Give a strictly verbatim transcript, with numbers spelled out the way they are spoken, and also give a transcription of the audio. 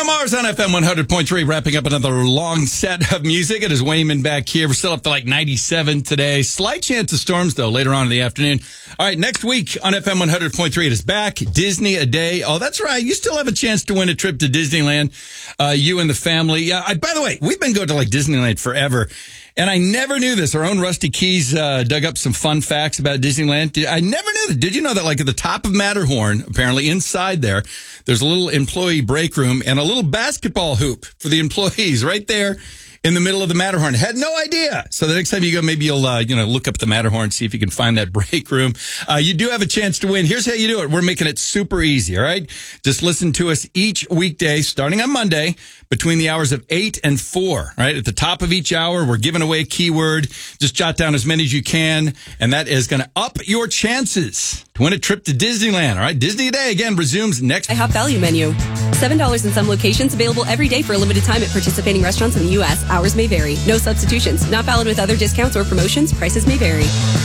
Mars on F M one hundred point three, wrapping up another long set of music. It is Wayman back here. We're still up to like ninety-seven today. Slight chance of storms, though, later on in the afternoon. All right, next week on F M one hundred point three, it is back. Disney a day. Oh, that's right. You still have a chance to win a trip to Disneyland, uh, you and the family. Yeah. I, by the way, we've been going to like Disneyland forever. And I never knew this. Our own Rusty Keys uh, dug up some fun facts about Disneyland. I never knew that. Did you know that, like, at the top of Matterhorn, apparently inside there, there's a little employee break room and a little basketball hoop for the employees right there in the middle of the Matterhorn? Had no idea. So the next time you go, maybe you'll, uh, you know, look up the Matterhorn, see if you can find that break room. Uh, you do have a chance to win. Here's how you do it. We're making it super easy, all right? Just listen to us each weekday, starting on Monday, between the hours of eight and four, right? At the top of each hour, we're giving away a keyword. Just jot down as many as you can, and that is going to up your chances to win a trip to Disneyland, all right? Disney Day, again, resumes next. IHOP Value Menu. seven dollars in some locations, available every day for a limited time at participating restaurants in the U S. Hours may vary. No substitutions. Not valid with other discounts or promotions. Prices may vary.